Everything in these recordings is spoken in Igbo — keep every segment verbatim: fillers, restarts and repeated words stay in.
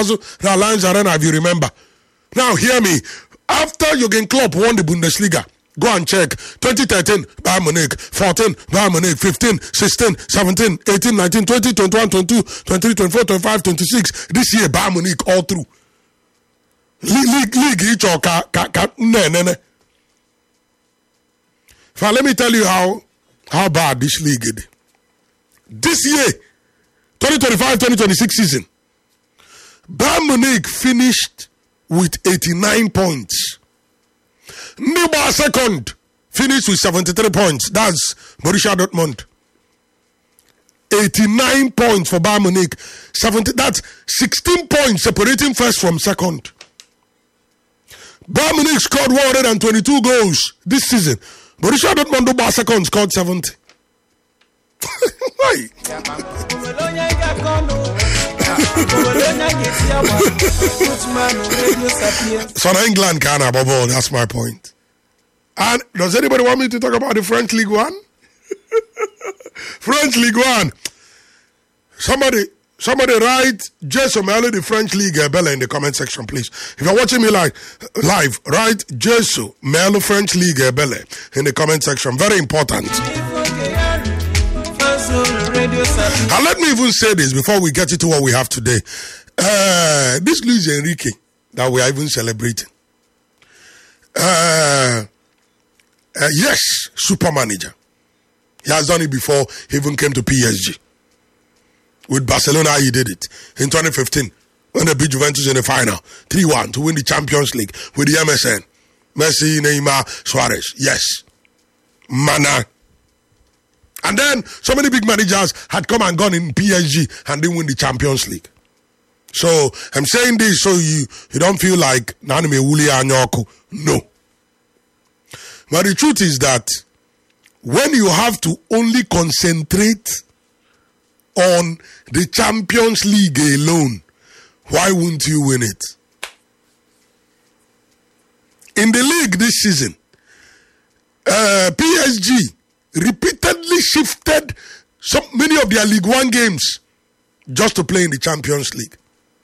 Allianz Arena, if you remember. Now, hear me. After Jurgen Klopp won the Bundesliga, go and check. twenty thirteen, Bayern Munich. fourteen, Bayern Munich. fifteen, sixteen, seventeen, eighteen, nineteen, twenty, twenty-one, twenty-two, twenty-three, twenty-four, twenty-five, twenty-six. This year, Bayern Munich all through. League, league, each or ka, ka, ka, ne, ne, ne. Now, let me tell you how, how bad this league is. This year, twenty twenty-five twenty twenty-six season, Bayern Munich finished with eighty-nine points. Nibba second finished with seventy-three points. That's Borussia Dortmund. eighty-nine points for Bayern Munich. seventy, that's sixteen points separating first from second. Bayern Munich scored one hundred twenty-two goals this season. Borussia Dortmund Nibba second scored seventy. Why? So now England can above all, that's my point. And does anybody want me to talk about the French League One? French League One. Somebody somebody write Jason Melo, the French League uh, Bella in the comment section, please. If you're watching me live, live write Jason Melo, French League uh, Bella in the comment section. Very important. And let me even say this before we get into what we have today. Uh, this Luis Enrique that we are even celebrating. Uh, uh, yes, super manager. He has done it before. He even came to P S G. With Barcelona, he did it. In twenty fifteen, when they beat Juventus in the final, three one to win the Champions League with the M S N. Messi, Neymar, Suarez. Yes. Mana. And then so many big managers had come and gone in P S G and didn't win the Champions League. So I'm saying this so you, you don't feel like Nanime Wuli Anyoko. No. But the truth is that when you have to only concentrate on the Champions League alone, why wouldn't you win it? In the league this season, uh, P S G repeatedly shifted so many of their League One games just to play in the Champions League.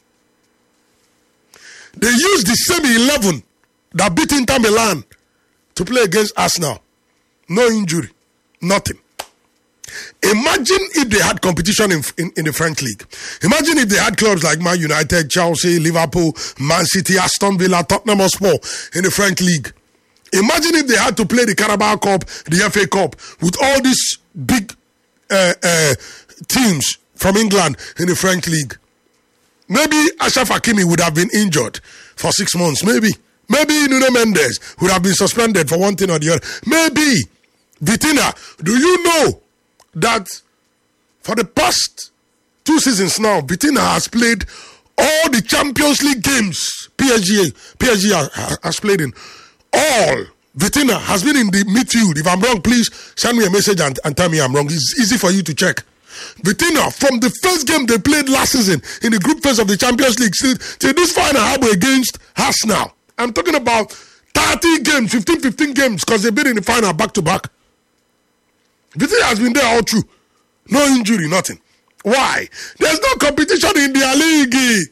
They used the same eleven that beat Inter Milan to play against Arsenal. No injury, nothing. Imagine if they had competition in, in, in the French league. Imagine if they had clubs like Man United, Chelsea, Liverpool, Man City, Aston Villa, Tottenham Hotspur in the French league. Imagine if they had to play the Carabao Cup, the F A Cup, with all these big uh, uh, teams from England in the French league. Maybe Achraf Hakimi would have been injured for six months. Maybe. Maybe Nuno Mendes would have been suspended for one thing or the other. Maybe. Vitinha, do you know that for the past two seasons now, Vitinha has played all the Champions League games P S G, P S G has played in? All. Vitinha has been in the midfield. If I'm wrong, please send me a message and, and tell me I'm wrong. It's easy for you to check. Vitinha, from the first game they played last season in the group phase of the Champions League till, till this final harbor against Arsenal. I'm talking about thirty games, fifteen, fifteen games, because they've been in the final back to back. Vitinha has been there all through. No injury, nothing. Why? There's no competition in their league.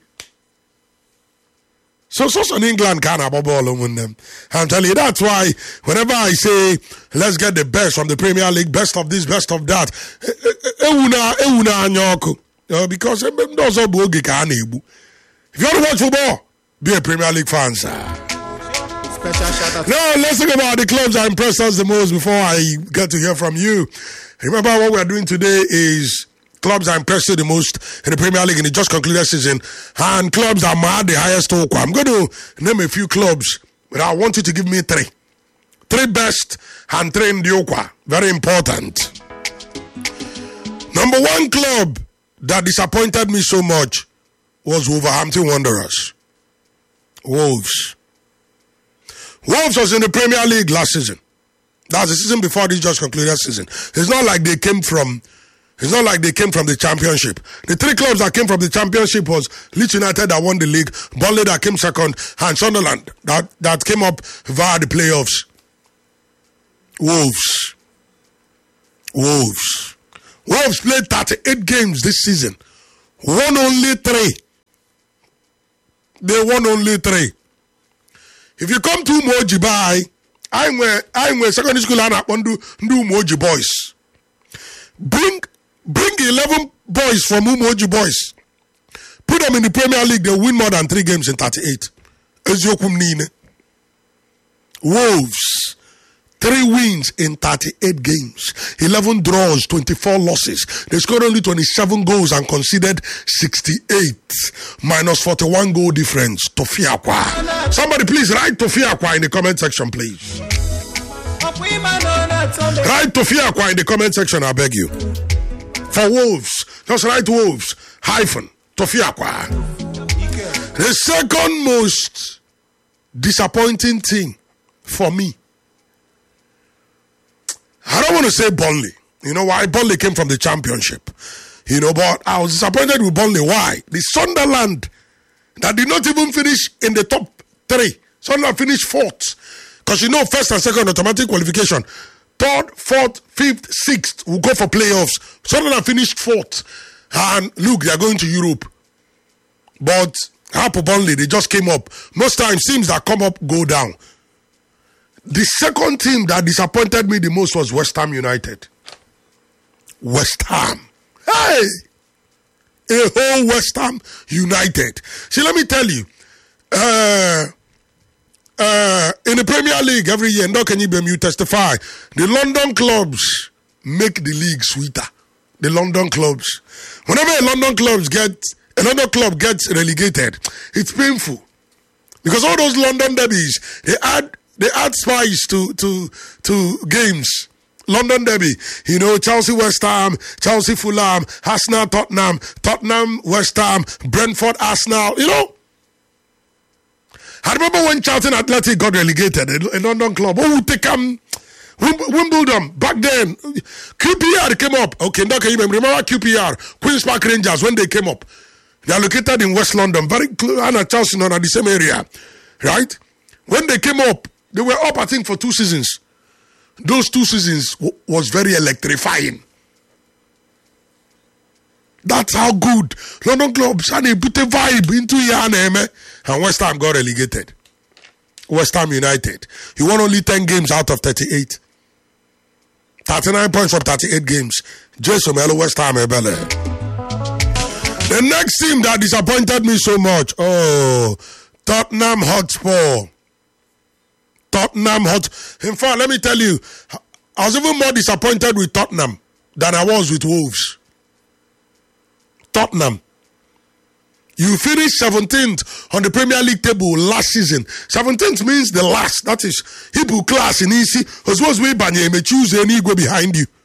So, so, in England can't have a ball on them. I'm telling you, that's why whenever I say, let's get the best from the Premier League, best of this, best of that, because if you want to watch football, be a Premier League fan, sir. Special shout out. Now, let's talk about the clubs that impressed us the most before I get to hear from you. Remember, what we're doing today is clubs that impressed you the most in the Premier League in the just concluded season, and clubs that had the highest total. I'm going to name a few clubs, but I want you to give me three. Three best and three in the Okwa. Very important. Number one club that disappointed me so much was Wolverhampton Wanderers. Wolves. Wolves was in the Premier League last season. That's the season before this just concluded season. It's not like they came from It's not like they came from the championship. The three clubs that came from the championship was Leeds United that won the league, Burnley that came second, and Sunderland that, that came up via the playoffs. Wolves. Wolves. Wolves played thirty-eight games this season. Won only three. they won only three. If you come to Umoji Bay, I'm where I'm where secondary school and do do Umoji boys. Bring bring eleven boys from Umoji boys. Put them in the Premier League, they'll win more than three games in thirty-eight. Eziokum Nine. Wolves, three wins in thirty-eight games, eleven draws, twenty-four losses. They scored only twenty-seven goals and conceded sixty-eight, minus forty-one goal difference. Tofiakwa. Somebody please write Tofiakwa in the comment section, please. Write Tofiakwa in the comment section, I beg you. For Wolves, just write Wolves, hyphen, Tofiakwa. The second most disappointing thing for me, I don't want to say Burnley. You know why? Burnley came from the Championship. You know, but I was disappointed with Burnley. Why? The Sunderland that did not even finish in the top three. Sunderland finished fourth. Because you know, first and second automatic qualification. Third, fourth, fifth, sixth will go for playoffs. Sunderland finished fourth. And look, they are going to Europe. But Harpo Burnley, they just came up. Most times, teams that come up go down. The second team that disappointed me the most was West Ham United. West Ham. Hey! A whole West Ham United. See, let me tell you. Uh, uh, in the Premier League every year, no can you be you testify. The London clubs make the league sweeter. The London clubs. Whenever a London clubs get another club gets relegated, it's painful. Because all those London derbies, they add They add spice to, to, to games. London derby, you know, Chelsea, West Ham, Chelsea, Fulham, Arsenal, Tottenham, Tottenham, West Ham, Brentford, Arsenal, you know. I remember when Charlton Athletic got relegated, a, a London club. Oh, take them, Wimbledon, back then. Q P R came up. Okay, now can you remember Q P R, Queen's Park Rangers, when they came up? They are located in West London, very close, and Chelsea, not the same area, right? When they came up, they were up, I think, for two seasons. Those two seasons w- was very electrifying. That's how good London clubs and they put a vibe into Yaneme. And West Ham got relegated. West Ham United. He won only ten games out of thirty-eight. thirty-nine points from thirty-eight games. Jason Melo, West Ham Ebele. The next team that disappointed me so much, oh, Tottenham Hotspur. Tottenham Hot. In fact, let me tell you, I was even more disappointed with Tottenham than I was with Wolves. Tottenham. You finished seventeenth on the Premier League table last season. seventeenth means the last. That is Hebrew class in easy. As well as we may choose any go behind you.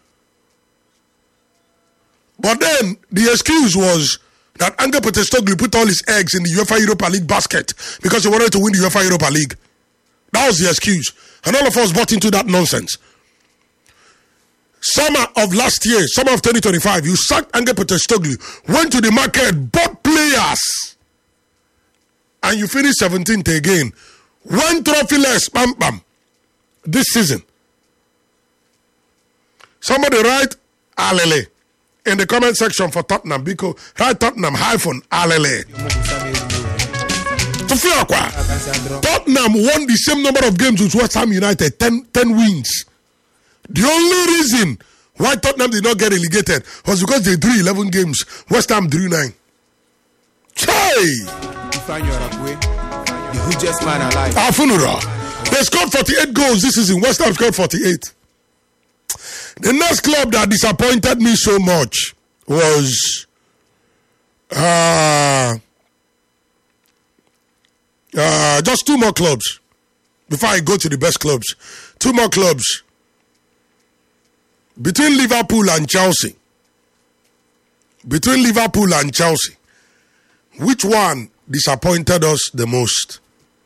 But then the excuse was that Ange Postecoglou put all his eggs in the UEFA Europa League basket because he wanted to win the UEFA Europa League. That was the excuse. And all of us bought into that nonsense. Summer of last year, summer of twenty twenty-five, you sacked Ange Postecoglou, went to the market, bought players, and you finished seventeenth again. One trophyless, bam, bam, this season. Somebody write Alele in the comment section for Tottenham, because write Tottenham hyphen Alele. Tottenham won the same number of games with West Ham United, ten, ten wins. The only reason why Tottenham did not get relegated was because they drew eleven games. West Ham drew nine. Hey! The hugest man alive. Afunura. They scored forty-eight goals this season. West Ham scored forty-eight. The next club that disappointed me so much was uh, uh, just two more clubs before I go to the best clubs. Two more clubs. Between Liverpool and Chelsea. Between Liverpool and Chelsea. Which one disappointed us the most?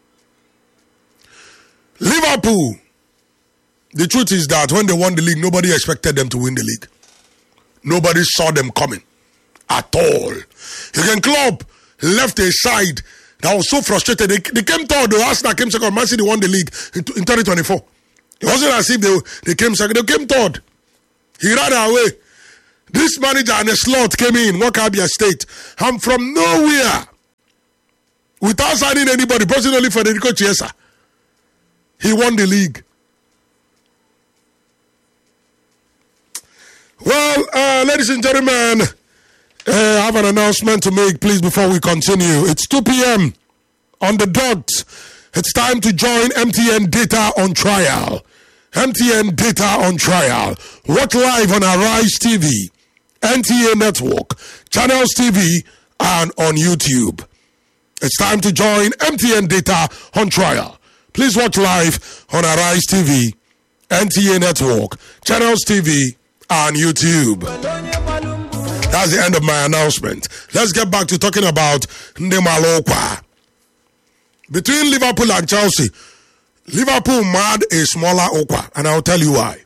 Liverpool. The truth is that when they won the league, nobody expected them to win the league. Nobody saw them coming at all. Jurgen Klopp left a side that was so frustrated. They, they came third. The Arsenal came second. Man City won the league in, in twenty twenty-four. It wasn't as if they, they came second. They came third. He ran away. This manager and a slot came in, Wakabia State. I'm from nowhere. without signing anybody, personally Federico Chiesa. He won the league. Well, uh, ladies and gentlemen, uh, I have an announcement to make, please, before we continue. It's two p.m. on the dot. It's time to join M T N Data on Trial. M T N Data on Trial. Watch live on Arise T V, N T A Network, Channels T V, and on YouTube. It's time to join M T N Data on Trial. Please watch live on Arise T V, N T A Network, Channels T V, and YouTube. That's the end of my announcement. Let's get back to talking about Ndemalokwa. Between Liverpool and Chelsea, Liverpool mad a smaller Okwa, and I'll tell you why.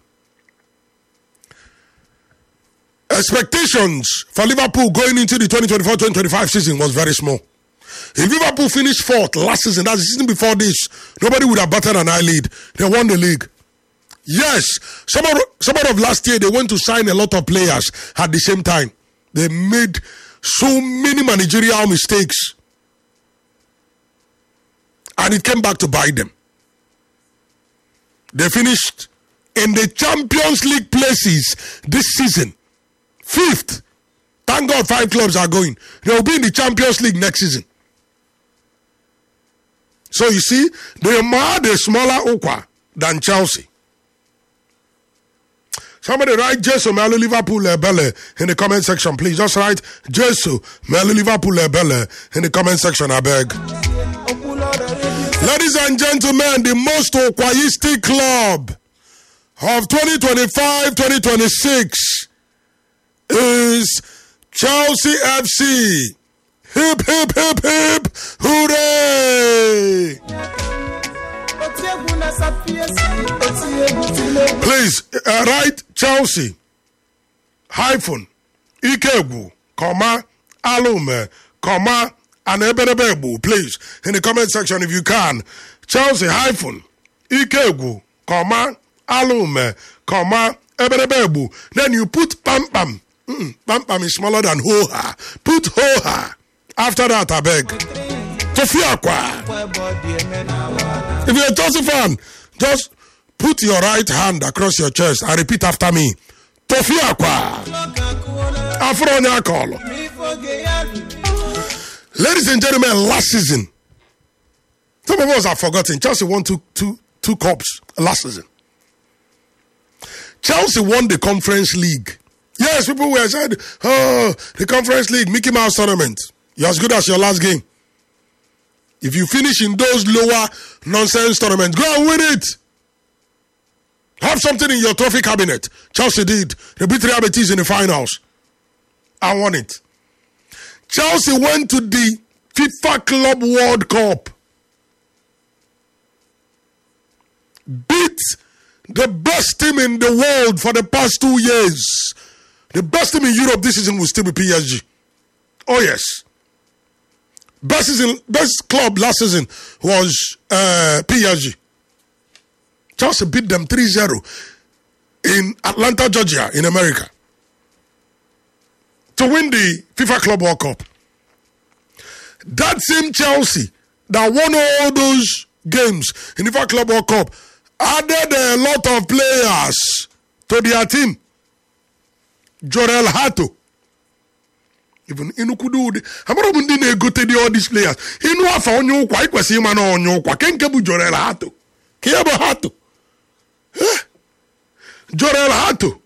Expectations for Liverpool going into the twenty twenty-four twenty twenty-five season was very small. If Liverpool finished fourth last season, that's the season before this, nobody would have batted an eyelid. They won the league. Yes, summer, summer of last year, they went to sign a lot of players at the same time. They made so many managerial mistakes. And it came back to bite them. They finished in the Champions League places this season. Fifth. Thank God five clubs are going. They will be in the Champions League next season. So you see, they are more the smaller Okwa than Chelsea. Somebody write Jesu Melu Liverpool Lebele in the comment section, please. Just write Jesu Melu Liverpool Lebele in the comment section, I beg. Ladies and gentlemen, the most Okwayistic club of twenty twenty-five twenty twenty-six is Chelsea F C. Hip, hip, hip, hip, hooray! Please, uh, write Chelsea, hyphen, Ikegwu, comma, Alume, comma, and Ebenebebu, please, in the comment section if you can. Chelsea, hyphen, Ikegwu, comma, Alume, comma, Ebenebebu. Then you put Pam Pam. Mm, Pam Pam is smaller than Ho-Ha. Put Ho-Ha. After that, I beg. Tofiakwa. If you're a Chelsea fan, just put your right hand across your chest and repeat after me. Tofiakwa. Afronya call. Ladies and gentlemen, last season, some of us have forgotten. Chelsea won two, two, two cups last season. Chelsea won the Conference League. Yes, people were saying, oh, the Conference League, Mickey Mouse tournament. You're as good as your last game. If you finish in those lower nonsense tournaments, go and win it. Have something in your trophy cabinet. Chelsea did. They beat Real Betis in the finals. I won it. Chelsea went to the FIFA Club World Cup. Beat the best team in the world for the past two years. The best team in Europe this season will still be P S G. Oh yes. Best season, best club last season was uh, P S G. Chelsea beat them three zero in Atlanta, Georgia, in America, to win the FIFA Club World Cup. That same Chelsea that won all those games in the FIFA Club World Cup added a lot of players to their team. Jorel Hato. Even Inukudu, I'm not going to go to all these players. Inu afa onyo kwa ikwesi ima na onyo kwa kenkebu Jorel Hato. Kiyabo Hato. Eh? Jorel Hato.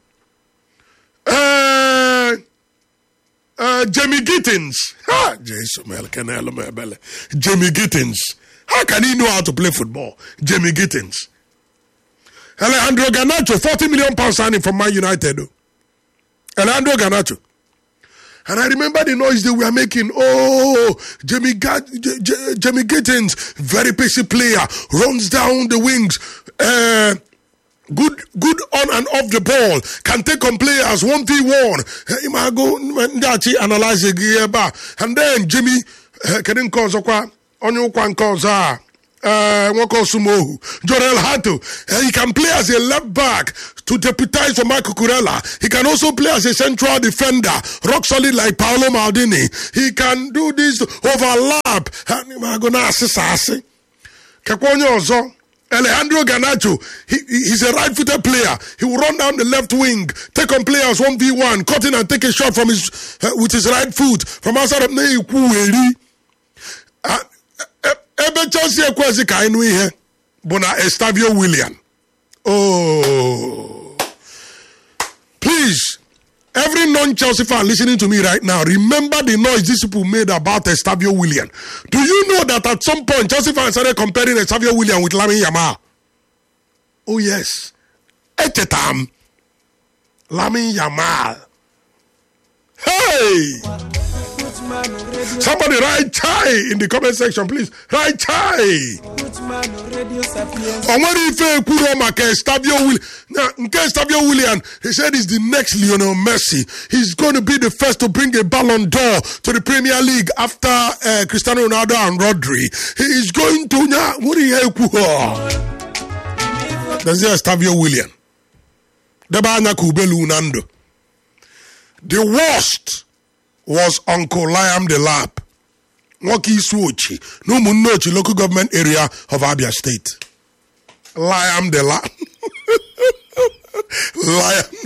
Uh, uh, Jamie Gittins. Ha! Jesus, Jamie Gittins. How can he know how to play football? Jamie Gittins. Alejandro Garnacho, forty million pounds signing from Man United. Alejandro Garnacho. And I remember the noise they were making. Oh, Jamie, Ga- J- J- Jamie Gittins, very pacey player, runs down the wings. Uh, good good on and off the ball. Can take on players one v one. Analyze it. And then Jimmy, can cause a onyo kwan cause uh, Sumohu, Jorel Hato. Uh, he can play as a left back to deputize for Marco Kurela. He can also play as a central defender, rock solid like Paolo Maldini. He can do this overlap. Alejandro Garnacho, he, he's a right-footed player. He will run down the left wing, take on players one v one, cut in and take a shot from his uh, with his right foot from outside of Neikwueri. Ebe Chelsea ekwezi ka inu ihe bụ na Estavio Willian. Oh, please, every non-Chelsea fan listening to me right now, remember the noise these people made about Estavio Willian. Do you know that at some point Chelsea fans started comparing Estavio Willian with Lamine Yamal? Oh yes, at the time, Lamine Yamal. Hey, somebody write chai in the comment section, please. Write chai. Onwere ife kwuru maka Estavio Willian. Now, nke Estavio Willian, he said he's the next Lionel Messi. He's going to be the first to bring a Ballon d'Or to the Premier League after uh, Cristiano Ronaldo and Rodri. He is going to now. What do you That's Estavio Willian. Debanya Kubelu Nando. The worst was Uncle Liam the Lap. Waki Suochi, no Munochi, local government area of Abia State. Liam the Lap. Liam